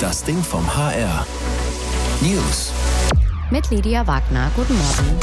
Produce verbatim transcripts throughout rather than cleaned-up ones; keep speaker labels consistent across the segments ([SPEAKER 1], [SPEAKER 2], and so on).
[SPEAKER 1] Das Ding vom H R. News.
[SPEAKER 2] Mit Lydia Wagner. Guten Morgen.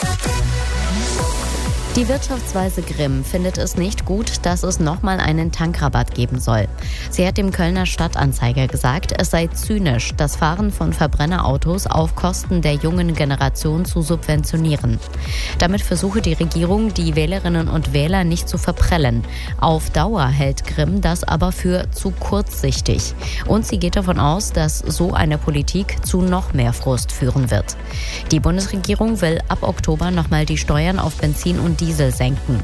[SPEAKER 2] Die Wirtschaftsweise Grimm findet es nicht gut, dass es nochmal einen Tankrabatt geben soll. Sie hat dem Kölner Stadtanzeiger gesagt, es sei zynisch, das Fahren von Verbrennerautos auf Kosten der jungen Generation zu subventionieren. Damit versuche die Regierung, die Wählerinnen und Wähler nicht zu verprellen. Auf Dauer hält Grimm das aber für zu kurzsichtig. Und sie geht davon aus, dass so eine Politik zu noch mehr Frust führen wird. Die Bundesregierung will ab Oktober nochmal die Steuern auf Benzin und Diesel senken.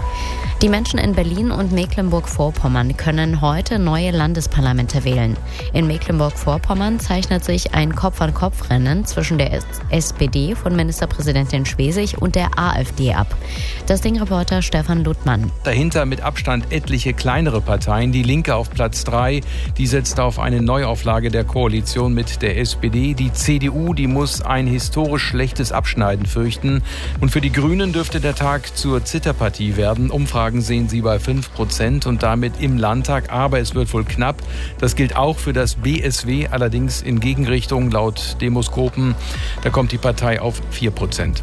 [SPEAKER 2] Die Menschen in Berlin und Mecklenburg-Vorpommern können heute neue Landesparlamente wählen. In Mecklenburg-Vorpommern zeichnet sich ein Kopf-an-Kopf-Rennen zwischen der S P D von Ministerpräsidentin Schwesig und der AfD ab. Das Ding-Reporter Stefan Luttmann.
[SPEAKER 3] Dahinter mit Abstand etliche kleinere Parteien. Die Linke auf Platz drei, die setzt auf eine Neuauflage der Koalition mit der S P D. Die C D U, die muss ein historisch schlechtes Abschneiden fürchten. Und für die Grünen dürfte der Tag zur Zitterpartie werden. Umfragen sehen sie bei fünf Prozent und damit im Landtag, aber es wird wohl knapp. Das gilt auch für das B S W, allerdings in Gegenrichtung laut Demoskopen. Da kommt die Partei auf vier Prozent.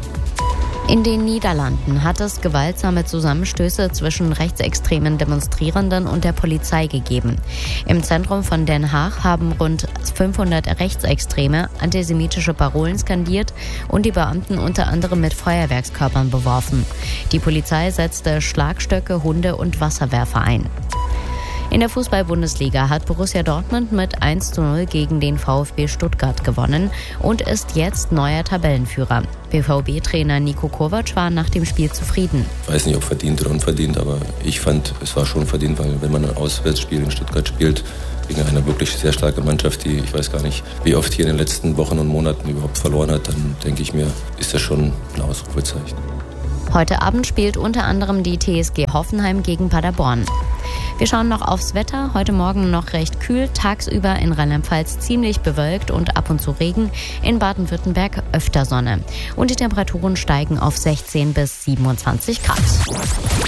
[SPEAKER 2] In den Niederlanden hat es gewaltsame Zusammenstöße zwischen rechtsextremen Demonstrierenden und der Polizei gegeben. Im Zentrum von Den Haag haben rund fünfhundert Rechtsextreme antisemitische Parolen skandiert und die Beamten unter anderem mit Feuerwerkskörpern beworfen. Die Polizei setzte Schlagstöcke, Hunde und Wasserwerfer ein. In der Fußball-Bundesliga hat Borussia Dortmund mit eins zu null gegen den VfB Stuttgart gewonnen und ist jetzt neuer Tabellenführer. B V B-Trainer Niko Kovac war nach dem Spiel zufrieden.
[SPEAKER 4] Ich weiß nicht, ob verdient oder unverdient, aber ich fand, es war schon verdient, weil wenn man ein Auswärtsspiel in Stuttgart spielt, gegen eine wirklich sehr starke Mannschaft, die ich weiß gar nicht, wie oft hier in den letzten Wochen und Monaten überhaupt verloren hat, dann denke ich mir, ist das schon ein Ausrufezeichen.
[SPEAKER 2] Heute Abend spielt unter anderem die T S G Hoffenheim gegen Paderborn. Wir schauen noch aufs Wetter. Heute Morgen noch recht kühl, tagsüber in Rheinland-Pfalz ziemlich bewölkt und ab und zu Regen. In Baden-Württemberg öfter Sonne. Und die Temperaturen steigen auf sechzehn bis siebenundzwanzig Grad.
[SPEAKER 1] Yeah,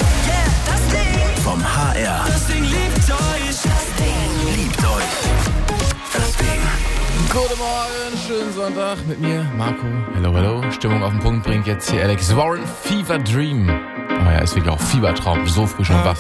[SPEAKER 1] das Ding vom H R. Das Ding liebt euch. Das Ding liebt euch. Das Ding.
[SPEAKER 5] Guten Morgen, schönen Sonntag mit mir, Marco. Hello, hello. Stimmung auf den Punkt bringt jetzt hier Alex Warren, Fever Dream. Oh ja, ist wirklich auch Fiebertraum, so früh schon wach.